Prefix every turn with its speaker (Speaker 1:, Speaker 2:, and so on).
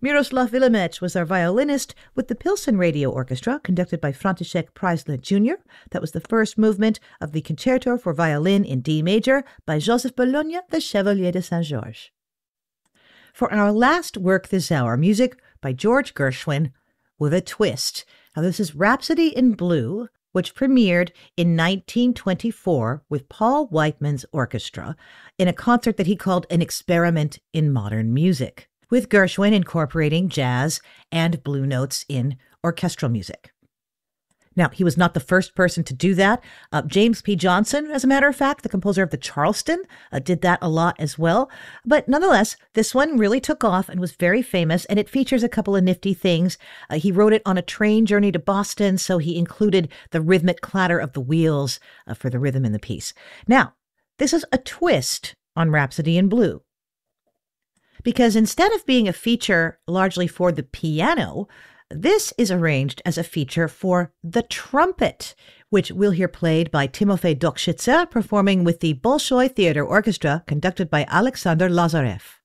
Speaker 1: Miroslav Vilimec was our violinist with the Pilsen Radio Orchestra, conducted by František Preisler Jr. That was the first movement of the Concerto for Violin in D major by Joseph Bologna, the Chevalier de Saint-Georges. For our last work this hour, music by George Gershwin with a twist. Now this is Rhapsody in Blue, which premiered in 1924 with Paul Whiteman's orchestra in a concert that he called An Experiment in Modern Music, with Gershwin incorporating jazz and blue notes in orchestral music. Now, he was not the first person to do that. James P. Johnson, as a matter of fact, the composer of the Charleston, did that a lot as well. But nonetheless, this one really took off and was very famous, and it features a couple of nifty things. He wrote it on a train journey to Boston, so he included the rhythmic clatter of the wheels for the rhythm in the piece. Now, this is a twist on Rhapsody in Blue, because instead of being a feature largely for the piano, this is arranged as a feature for the trumpet, which we'll hear played by Timofey Dokshitzer, performing with the Bolshoi Theater Orchestra, conducted by Alexander Lazarev.